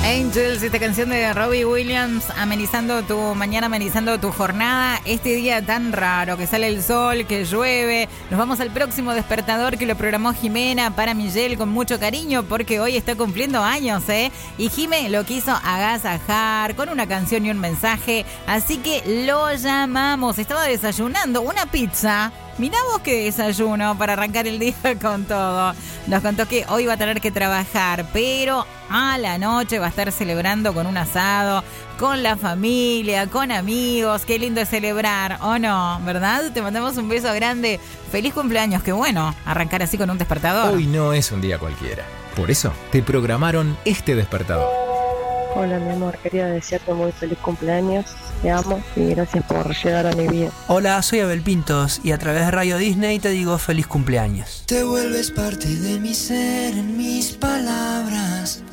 Angels, esta canción de Robbie Williams, amenizando tu mañana, amenizando tu jornada. Este día tan raro, que sale el sol, que llueve. Nos vamos al próximo despertador que lo programó Jimena para Miguel con mucho cariño, porque hoy está cumpliendo años, ¿eh? Y Jimé lo quiso agasajar con una canción y un mensaje, así que lo llamamos. Estaba desayunando una pizza. Mirá vos qué desayuno para arrancar el día con todo. Nos contó que hoy va a tener que trabajar, pero a la noche va a estar celebrando con un asado, con la familia, con amigos. Qué lindo es celebrar, ¿o no? ¿Verdad? Te mandamos un beso grande. Feliz cumpleaños. Qué bueno arrancar así con un despertador. Hoy no es un día cualquiera. Por eso te programaron este despertador. Hola mi amor, quería desearte muy feliz cumpleaños, te amo y gracias por llegar a mi vida. Hola, soy Abel Pintos y a través de Radio Disney te digo feliz cumpleaños. Te vuelves parte de mi ser, en mis palabras,